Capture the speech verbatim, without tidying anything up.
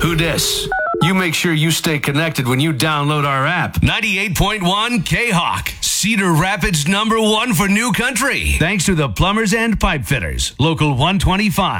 Who dis? You make sure you stay connected when you download our app. ninety-eight point one K-Hawk, Cedar Rapids number one for new country. Thanks to the Plumbers and Pipe Fitters, Local one twenty-five.